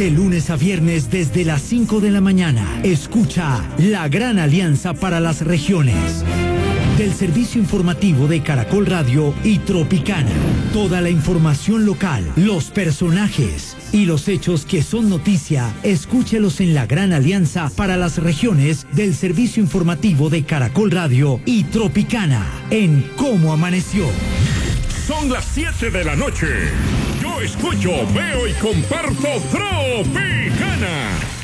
De lunes a viernes desde las 5 de la mañana. Escucha La Gran Alianza para las Regiones. Del servicio informativo de Caracol Radio y Tropicana. Toda la información local, los personajes y los hechos que son noticia, escúchelos en La Gran Alianza para las Regiones del servicio informativo de Caracol Radio y Tropicana en Cómo Amaneció. Son las 7 de la noche. Yo escucho, veo y comparto Tropicana.